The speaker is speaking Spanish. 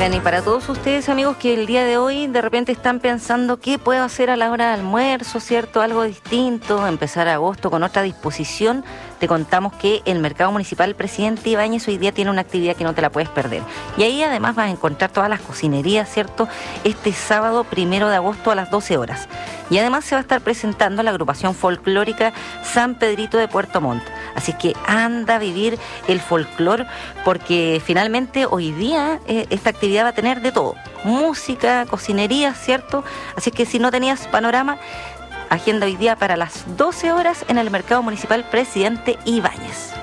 Bien, y para todos ustedes, amigos, que el día de hoy de repente están pensando qué puedo hacer a la hora de almuerzo, ¿cierto? Algo distinto, empezar agosto con otra disposición. Te contamos que el Mercado Municipal Presidente Ibáñez hoy día tiene una actividad que no te la puedes perder. Y ahí además vas a encontrar todas las cocinerías, ¿cierto? Este sábado 1 de agosto a las 12 horas. Y además se va a estar presentando la agrupación folclórica San Pedrito de Puerto Montt. Así que anda a vivir el folclor, porque finalmente hoy día esta actividad va a tener de todo. Música, cocinería, ¿cierto? Así que si no tenías panorama, agenda hoy día para las 12 horas en el Mercado Municipal Presidente Ibáñez.